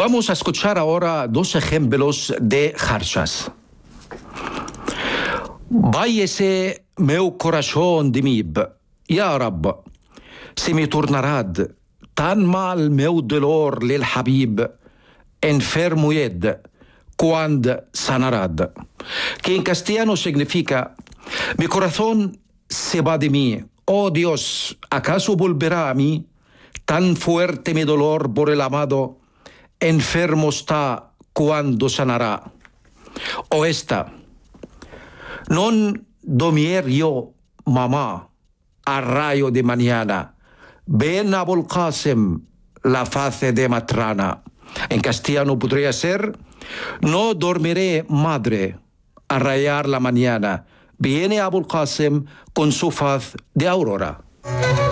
Vamos a escuchar ahora dos ejemplos de jarchas. Váyese meu coração de mib, ya Rab, se me tornarad tan mal meu dolor lil Habib, enfermo ed, quando sanarad. Que en castellano significa, mi corazón se va de mí, oh Dios, ¿acaso volverá a mí? Tan fuerte mi dolor por el amado, enfermo está, cuando sanará. O esta, non dormir yo, mamá, a rayo de mañana, ven Abul Qasim, la faz de matrana. En castellano podría ser, no dormiré, madre, a rayar la mañana, viene Abul Qasim con su faz de aurora.